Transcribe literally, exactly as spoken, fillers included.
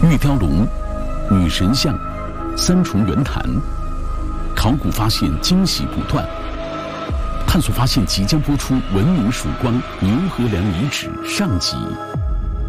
玉雕龙、女神像、三重圆坛，考古发现惊喜不断。探索发现即将播出《文明曙光牛河梁遗址》上集。